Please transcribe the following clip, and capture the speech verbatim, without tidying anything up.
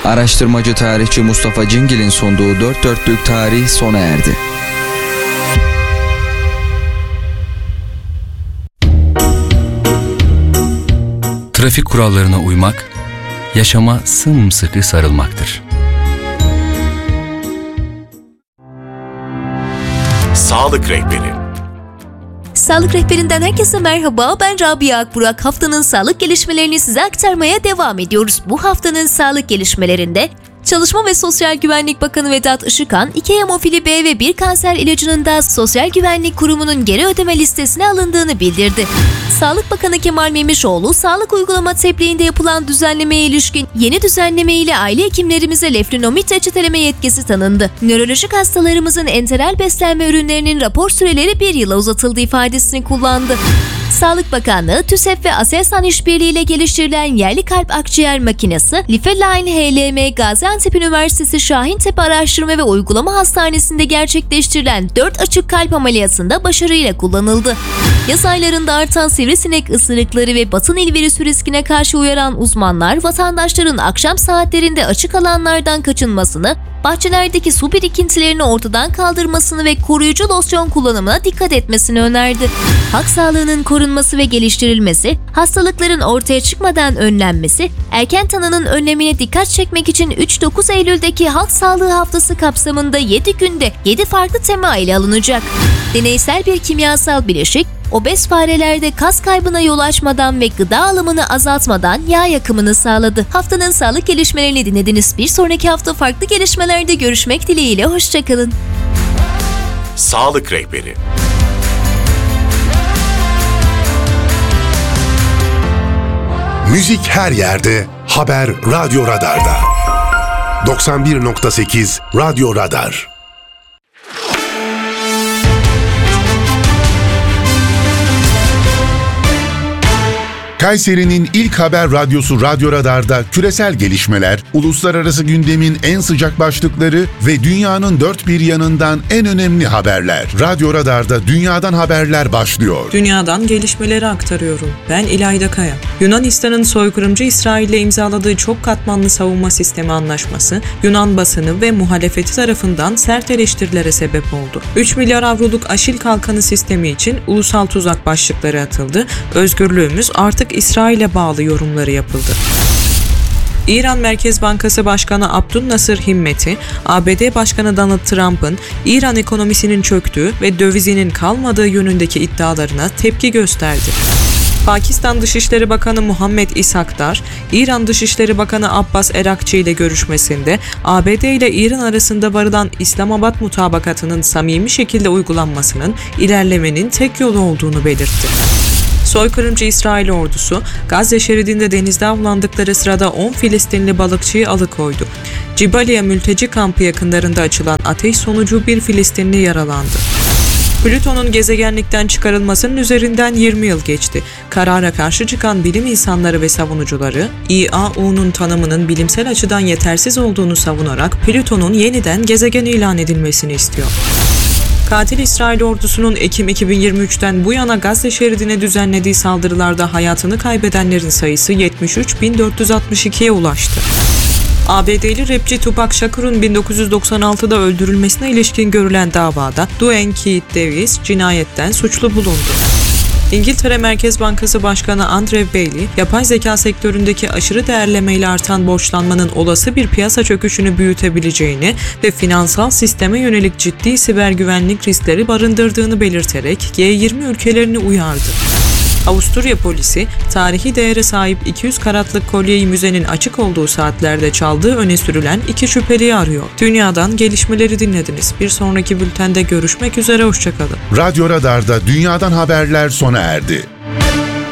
Araştırmacı tarihçi Mustafa Cingil'in sunduğu dört dörtlük tarih sona erdi. Trafik kurallarına uymak, yaşama sımsıkı sarılmaktır. Sağlık Rehberi. Sağlık Rehberinden herkese merhaba, ben Rabia Akburak. Haftanın sağlık gelişmelerini size aktarmaya devam ediyoruz. Bu haftanın sağlık gelişmelerinde Çalışma ve Sosyal Güvenlik Bakanı Vedat Işıkhan, iki hemofili B ve bir kanser ilacının da Sosyal Güvenlik Kurumu'nun geri ödeme listesine alındığını bildirdi. Sağlık Bakanı Kemal Memişoğlu, sağlık uygulama tebliğinde yapılan düzenlemeye ilişkin yeni düzenleme ile aile hekimlerimize leflunomid reçeteleme yetkisi tanındı. Nörolojik hastalarımızın enteral beslenme ürünlerinin rapor süreleri bir yıla uzatıldı ifadesini kullandı. Sağlık Bakanlığı, TÜSEP ve Aselsan işbirliğiyle geliştirilen yerli kalp akciğer makinesi, Lifeline H L M Gaziantep Üniversitesi Şahintepe Araştırma ve Uygulama Hastanesi'nde gerçekleştirilen dört açık kalp ameliyatında başarıyla kullanıldı. Yaz aylarında artan sivrisinek ısırıkları ve batın il virüsü riskine karşı uyaran uzmanlar, vatandaşların akşam saatlerinde açık alanlardan kaçınmasını, bahçelerdeki su birikintilerini ortadan kaldırmasını ve koruyucu losyon kullanımına dikkat etmesini önerdi. Halk sağlığının korunması ve geliştirilmesi, hastalıkların ortaya çıkmadan önlenmesi, erken tanının önlemine dikkat çekmek için üç dokuz Eylül'deki Halk Sağlığı Haftası kapsamında yedi günde yedi farklı tema ile alınacak. Deneysel bir kimyasal bileşik, obez farelerde kas kaybına yol açmadan ve gıda alımını azaltmadan yağ yakımını sağladı. Haftanın sağlık gelişmelerini dinlediniz. Bir sonraki hafta farklı gelişmelerde görüşmek dileğiyle. Hoşçakalın. Sağlık Rehberi. Müzik her yerde, haber Radyo Radar'da. doksan bir nokta sekiz Radyo Radar. Kayseri'nin ilk haber radyosu Radyo Radar'da küresel gelişmeler, uluslararası gündemin en sıcak başlıkları ve dünyanın dört bir yanından en önemli haberler. Radyo Radar'da dünyadan haberler başlıyor. Dünyadan gelişmeleri aktarıyorum. Ben İlayda Kaya. Yunanistan'ın soykırımcı İsrail'le imzaladığı çok katmanlı savunma sistemi anlaşması, Yunan basını ve muhalefeti tarafından sert eleştirilere sebep oldu. üç milyar avroluk Aşil Kalkanı sistemi için ulusal tuzak başlıkları atıldı. Özgürlüğümüz artık İsrail'e bağlı yorumları yapıldı. İran Merkez Bankası Başkanı Abdülnasır Himmeti, A B D Başkanı Donald Trump'ın İran ekonomisinin çöktüğü ve dövizinin kalmadığı yönündeki iddialarına tepki gösterdi. Pakistan Dışişleri Bakanı Muhammed İshakdar, İran Dışişleri Bakanı Abbas Erakçı ile görüşmesinde A B D ile İran arasında varılan İslamabad mutabakatının samimi şekilde uygulanmasının ilerlemenin tek yolu olduğunu belirtti. Soykırımcı İsrail ordusu, Gazze şeridinde denizde avlandıkları sırada on Filistinli balıkçıyı alıkoydu. Cibaliye mülteci kampı yakınlarında açılan ateş sonucu bir Filistinli yaralandı. Plüton'un gezegenlikten çıkarılmasının üzerinden yirmi yıl geçti. Karara karşı çıkan bilim insanları ve savunucuları, İ A U'nun tanımının bilimsel açıdan yetersiz olduğunu savunarak Plüton'un yeniden gezegen ilan edilmesini istiyor. Katil İsrail ordusunun Ekim iki bin yirmi üçten bu yana Gazze şeridine düzenlediği saldırılarda hayatını kaybedenlerin sayısı yetmiş üç bin dört yüz altmış ikiye ulaştı. A B D'li rapçi Tupac Shakur'un bin dokuz yüz doksan altıda öldürülmesine ilişkin görülen davada Duane Keith Davis cinayetten suçlu bulundu. İngiltere Merkez Bankası Başkanı Andrew Bailey, yapay zeka sektöründeki aşırı değerlemeyle artan borçlanmanın olası bir piyasa çöküşünü büyütebileceğini ve finansal sisteme yönelik ciddi siber güvenlik riskleri barındırdığını belirterek G yirmi ülkelerini uyardı. Avusturya polisi, tarihi değere sahip iki yüz karatlık kolyeyi müzenin açık olduğu saatlerde çaldığı öne sürülen iki şüpheliyi arıyor. Dünyadan gelişmeleri dinlediniz. Bir sonraki bültende görüşmek üzere, hoşçakalın. Radyo Radar'da dünyadan haberler sona erdi.